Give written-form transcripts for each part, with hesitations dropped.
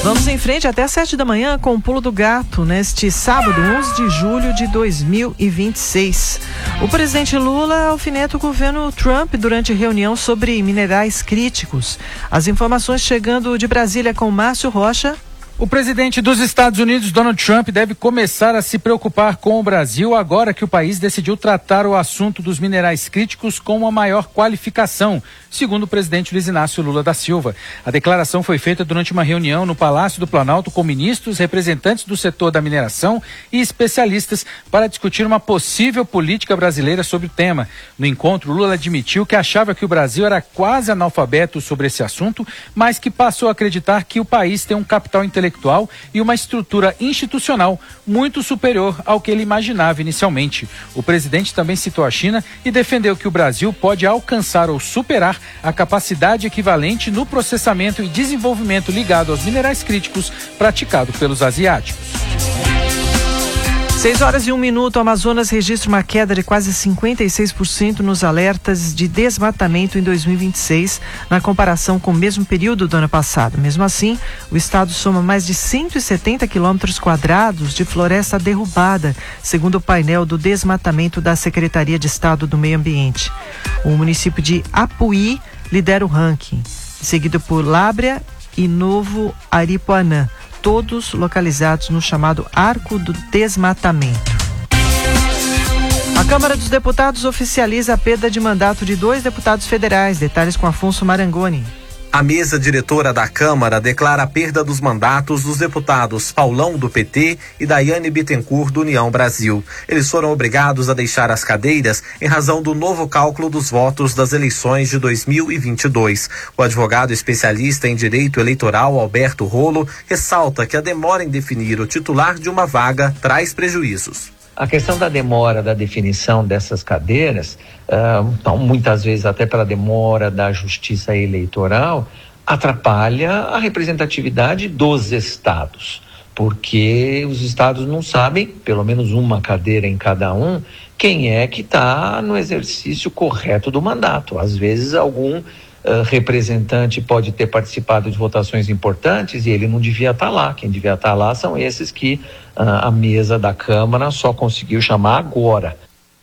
Vamos em frente até 7 da manhã com o Pulo do Gato, neste sábado, 11 de julho de 2026. O presidente Lula alfineta o governo Trump durante reunião sobre minerais críticos. As informações chegando de Brasília com Márcio Rocha. O presidente dos Estados Unidos, Donald Trump, deve começar a se preocupar com o Brasil agora que o país decidiu tratar o assunto dos minerais críticos com uma maior qualificação, segundo o presidente Luiz Inácio Lula da Silva. A declaração foi feita durante uma reunião no Palácio do Planalto com ministros, representantes do setor da mineração e especialistas para discutir uma possível política brasileira sobre o tema. No encontro, Lula admitiu que achava que o Brasil era quase analfabeto sobre esse assunto, mas que passou a acreditar que o país tem um capital intelectual e uma estrutura institucional muito superior ao que ele imaginava inicialmente. O presidente também citou a China e defendeu que o Brasil pode alcançar ou superar a capacidade equivalente no processamento e desenvolvimento ligado aos minerais críticos praticado pelos asiáticos. 6 horas e 1 minuto, o Amazonas registra uma queda de quase 56% nos alertas de desmatamento em 2026, na comparação com o mesmo período do ano passado. Mesmo assim, o estado soma mais de 170 quilômetros quadrados de floresta derrubada, segundo o painel do desmatamento da Secretaria de Estado do Meio Ambiente. O município de Apuí lidera o ranking, seguido por Lábrea e Novo Aripuanã, todos localizados no chamado Arco do Desmatamento. A Câmara dos Deputados oficializa a perda de mandato de 2 deputados federais. Detalhes com Afonso Marangoni. A mesa diretora da Câmara declara a perda dos mandatos dos deputados Paulão, do PT, e Daiane Bittencourt, do União Brasil. Eles foram obrigados a deixar as cadeiras em razão do novo cálculo dos votos das eleições de 2022. O advogado especialista em direito eleitoral, Alberto Rolo, ressalta que a demora em definir o titular de uma vaga traz prejuízos. A questão da demora da definição dessas cadeiras, então, muitas vezes até pela demora da justiça eleitoral, atrapalha a representatividade dos estados, porque os estados não sabem, pelo menos uma cadeira em cada um, quem é que está no exercício correto do mandato. Às vezes algum representante pode ter participado de votações importantes e ele não devia estar lá. Quem devia estar lá são esses que a mesa da Câmara só conseguiu chamar agora.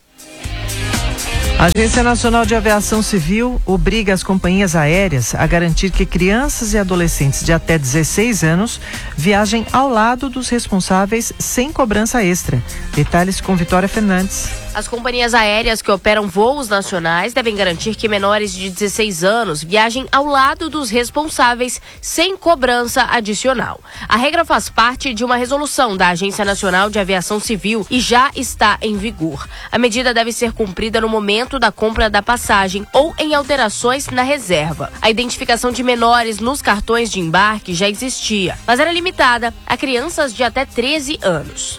A Agência Nacional de Aviação Civil obriga as companhias aéreas a garantir que crianças e adolescentes de até 16 anos viajem ao lado dos responsáveis sem cobrança extra. Detalhes com Vitória Fernandes. As companhias aéreas que operam voos nacionais devem garantir que menores de 16 anos viajem ao lado dos responsáveis sem cobrança adicional. A regra faz parte de uma resolução da Agência Nacional de Aviação Civil e já está em vigor. A medida deve ser cumprida no momento da compra da passagem ou em alterações na reserva. A identificação de menores nos cartões de embarque já existia, mas era limitada a crianças de até 13 anos.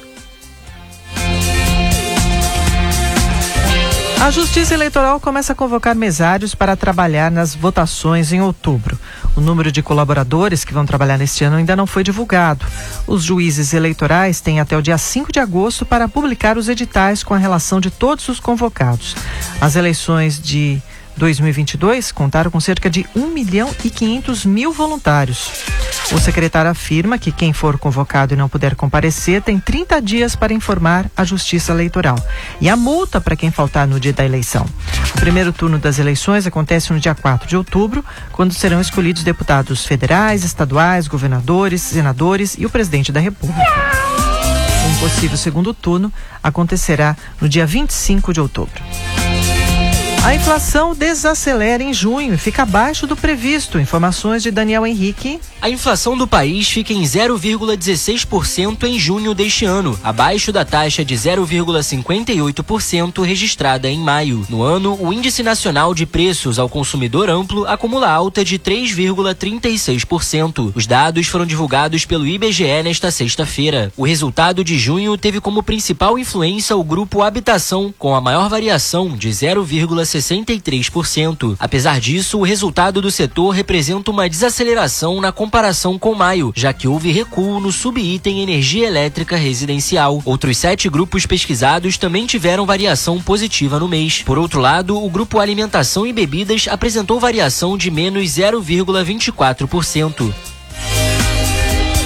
A Justiça Eleitoral começa a convocar mesários para trabalhar nas votações em outubro. O número de colaboradores que vão trabalhar neste ano ainda não foi divulgado. Os juízes eleitorais têm até o dia 5 de agosto para publicar os editais com a relação de todos os convocados. As eleições de 2022 contaram com cerca de 1.500.000 voluntários. O secretário afirma que quem for convocado e não puder comparecer tem 30 dias para informar a Justiça Eleitoral. E a multa para quem faltar no dia da eleição. O primeiro turno das eleições acontece no dia 4 de outubro, quando serão escolhidos deputados federais, estaduais, governadores, senadores e o presidente da República. Um possível segundo turno acontecerá no dia 25 de outubro. A inflação desacelera em junho e fica abaixo do previsto. Informações de Daniel Henrique. A inflação do país fica em 0,16% em junho deste ano, abaixo da taxa de 0,58% registrada em maio. No ano, o Índice Nacional de Preços ao Consumidor Amplo acumula alta de 3,36%. Os dados foram divulgados pelo IBGE nesta sexta-feira. O resultado de junho teve como principal influência o grupo Habitação, com a maior variação de 0,63%. Apesar disso, o resultado do setor representa uma desaceleração na comparação com maio, já que houve recuo no subitem energia elétrica residencial. Outros 7 grupos pesquisados também tiveram variação positiva no mês. Por outro lado, o grupo Alimentação e Bebidas apresentou variação de menos 0,24%.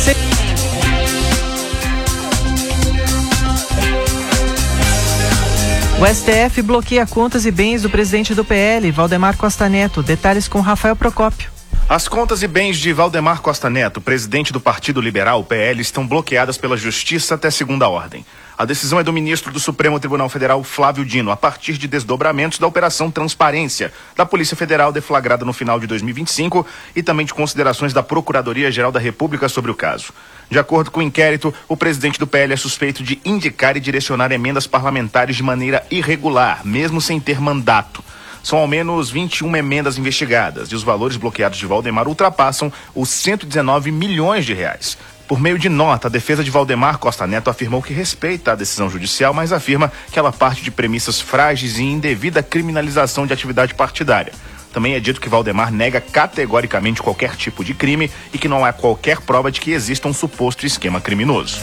O STF bloqueia contas e bens do presidente do PL, Valdemar Costa Neto. Detalhes com Rafael Procópio. As contas e bens de Valdemar Costa Neto, presidente do Partido Liberal, PL, estão bloqueadas pela Justiça até segunda ordem. A decisão é do ministro do Supremo Tribunal Federal, Flávio Dino, a partir de desdobramentos da Operação Transparência da Polícia Federal deflagrada no final de 2025 e também de considerações da Procuradoria-Geral da República sobre o caso. De acordo com o inquérito, o presidente do PL é suspeito de indicar e direcionar emendas parlamentares de maneira irregular, mesmo sem ter mandato. São ao menos 21 emendas investigadas e os valores bloqueados de Valdemar ultrapassam os 119 milhões de reais. Por meio de nota, a defesa de Valdemar Costa Neto afirmou que respeita a decisão judicial, mas afirma que ela parte de premissas frágeis e indevida criminalização de atividade partidária. Também é dito que Valdemar nega categoricamente qualquer tipo de crime e que não há qualquer prova de que exista um suposto esquema criminoso.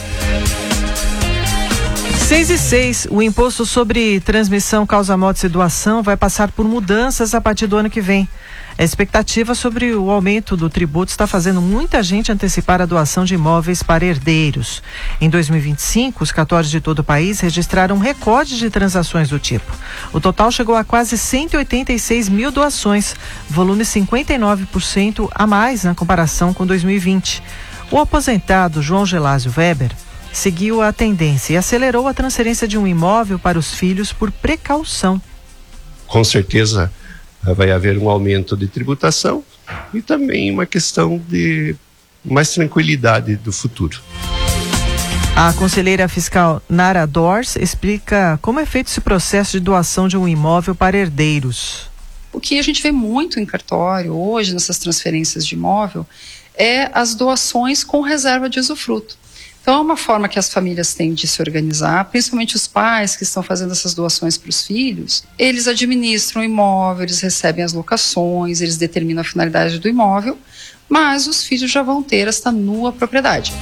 6 e 6, o imposto sobre transmissão, causa-mortes e doação vai passar por mudanças a partir do ano que vem. A expectativa sobre o aumento do tributo está fazendo muita gente antecipar a doação de imóveis para herdeiros. Em 2025, os cartórios de todo o país registraram um recorde de transações do tipo. O total chegou a quase 186 mil doações, volume 59% a mais na comparação com 2020. O aposentado João Gelásio Weber seguiu a tendência e acelerou a transferência de um imóvel para os filhos por precaução. Com certeza vai haver um aumento de tributação e também uma questão de mais tranquilidade do futuro. A conselheira fiscal Nara Dors explica como é feito esse processo de doação de um imóvel para herdeiros. O que a gente vê muito em cartório hoje, nessas transferências de imóvel, é as doações com reserva de usufruto. Então, é uma forma que as famílias têm de se organizar, principalmente os pais que estão fazendo essas doações para os filhos. Eles administram o imóvel, eles recebem as locações, eles determinam a finalidade do imóvel, mas os filhos já vão ter esta nua propriedade.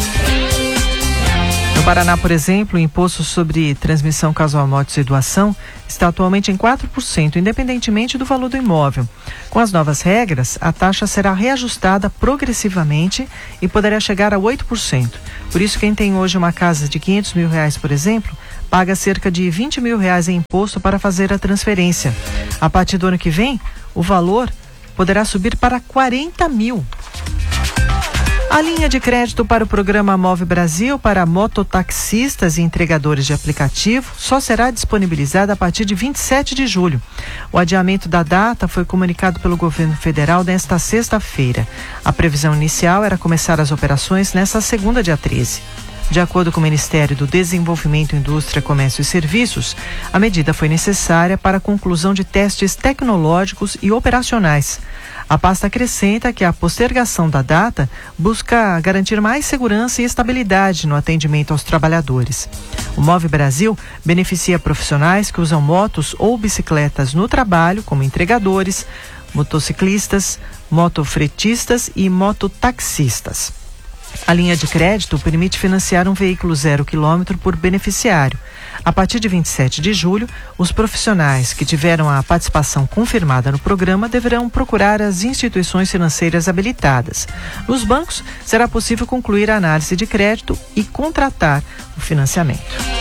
No Paraná, por exemplo, o imposto sobre transmissão, causa-mortes e doação está atualmente em 4%, independentemente do valor do imóvel. Com as novas regras, a taxa será reajustada progressivamente e poderá chegar a 8%. Por isso, quem tem hoje uma casa de R$500 mil, por exemplo, paga cerca de R$20 mil em imposto para fazer a transferência. A partir do ano que vem, o valor poderá subir para R$40 mil. A linha de crédito para o programa Move Brasil para mototaxistas e entregadores de aplicativo só será disponibilizada a partir de 27 de julho. O adiamento da data foi comunicado pelo governo federal nesta sexta-feira. A previsão inicial era começar as operações nesta segunda, dia 13. De acordo com o Ministério do Desenvolvimento, Indústria, Comércio e Serviços, a medida foi necessária para a conclusão de testes tecnológicos e operacionais. A pasta acrescenta que a postergação da data busca garantir mais segurança e estabilidade no atendimento aos trabalhadores. O Move Brasil beneficia profissionais que usam motos ou bicicletas no trabalho, como entregadores, motociclistas, motofretistas e mototaxistas. A linha de crédito permite financiar um veículo 0 km por beneficiário. A partir de 27 de julho, os profissionais que tiveram a participação confirmada no programa deverão procurar as instituições financeiras habilitadas. Nos bancos, será possível concluir a análise de crédito e contratar o financiamento.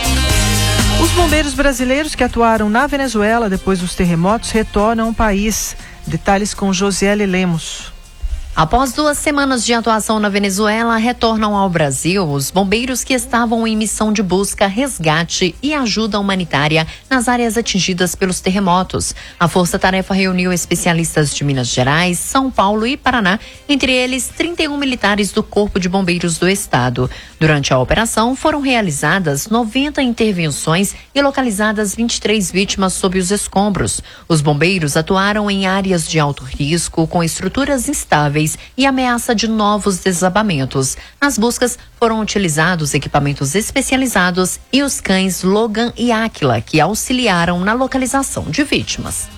Os bombeiros brasileiros que atuaram na Venezuela depois dos terremotos retornam ao país. Detalhes com Josiele Lemos. Após 2 semanas de atuação na Venezuela, retornam ao Brasil os bombeiros que estavam em missão de busca, resgate e ajuda humanitária nas áreas atingidas pelos terremotos. A força-tarefa reuniu especialistas de Minas Gerais, São Paulo e Paraná, entre eles 31 militares do Corpo de Bombeiros do Estado. Durante a operação, foram realizadas 90 intervenções e localizadas 23 vítimas sob os escombros. Os bombeiros atuaram em áreas de alto risco, com estruturas instáveis e ameaça de novos desabamentos. Nas buscas foram utilizados equipamentos especializados e os cães Logan e Áquila, que auxiliaram na localização de vítimas.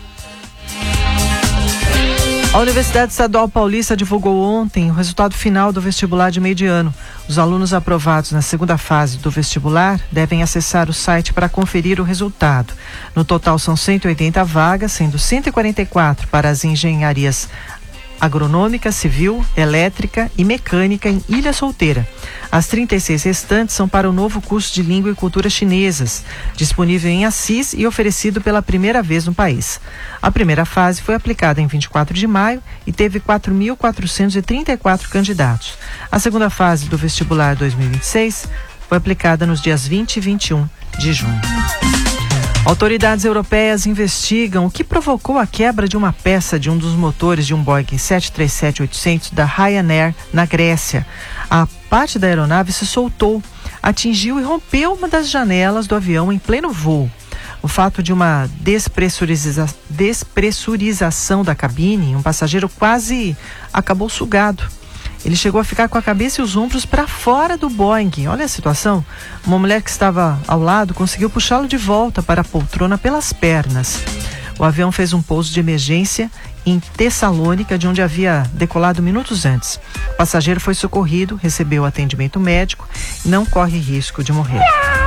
A Universidade Estadual Paulista divulgou ontem o resultado final do vestibular de meio de ano. Os alunos aprovados na segunda fase do vestibular devem acessar o site para conferir o resultado. No total são 180 vagas, sendo 144 para as engenharias agronômica, civil, elétrica e mecânica em Ilha Solteira. As 36 restantes são para o novo curso de língua e cultura chinesas, disponível em Assis e oferecido pela primeira vez no país. A primeira fase foi aplicada em 24 de maio e teve 4.434 candidatos. A segunda fase do vestibular 2026 foi aplicada nos dias 20 e 21 de junho. Autoridades europeias investigam o que provocou a quebra de uma peça de um dos motores de um Boeing 737-800 da Ryanair na Grécia. A parte da aeronave se soltou, atingiu e rompeu uma das janelas do avião em pleno voo. O fato de uma despressurização da cabine, um passageiro quase acabou sugado. Ele chegou a ficar com a cabeça e os ombros para fora do Boeing. Olha a situação. Uma mulher que estava ao lado conseguiu puxá-lo de volta para a poltrona pelas pernas. O avião fez um pouso de emergência em Tessalônica, de onde havia decolado minutos antes. O passageiro foi socorrido, recebeu atendimento médico e não corre risco de morrer.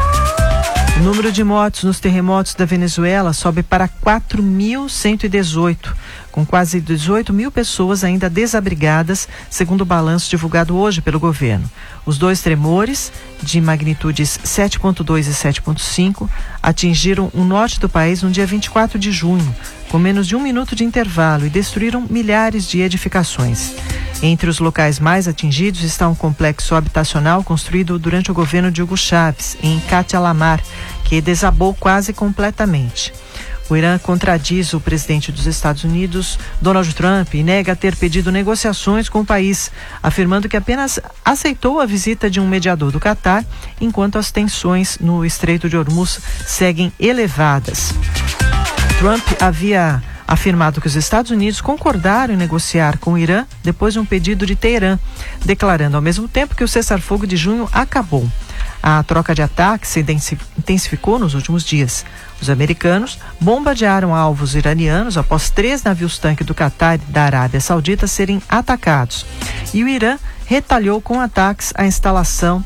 O número de mortos nos terremotos da Venezuela sobe para 4.118, com quase 18 mil pessoas ainda desabrigadas, segundo o balanço divulgado hoje pelo governo. Os dois tremores, de magnitudes 7,2 e 7,5, atingiram o norte do país no dia 24 de junho, com menos de um minuto de intervalo, e destruíram milhares de edificações. Entre os locais mais atingidos está um complexo habitacional construído durante o governo de Hugo Chávez, em Catialamar, que desabou quase completamente. O Irã contradiz o presidente dos Estados Unidos, Donald Trump, e nega ter pedido negociações com o país, afirmando que apenas aceitou a visita de um mediador do Catar, enquanto as tensões no Estreito de Hormuz seguem elevadas. Trump havia afirmado que os Estados Unidos concordaram em negociar com o Irã depois de um pedido de Teherã, declarando ao mesmo tempo que o cessar-fogo de junho acabou. A troca de ataques se intensificou nos últimos dias. Os americanos bombardearam alvos iranianos após 3 navios-tanque do Catar e da Arábia Saudita serem atacados. E o Irã retalhou com ataques à instalações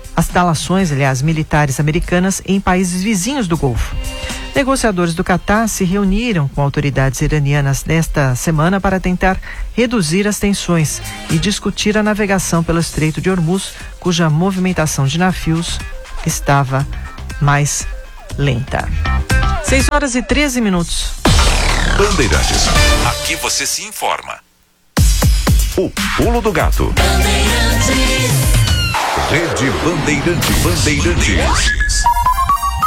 militares americanas em países vizinhos do Golfo. Negociadores do Catar se reuniram com autoridades iranianas nesta semana para tentar reduzir as tensões e discutir a navegação pelo Estreito de Hormuz, cuja movimentação de navios estava mais lenta. 6h13. Bandeirantes. Aqui você se informa. O Pulo do Gato. Rede Bandeirantes.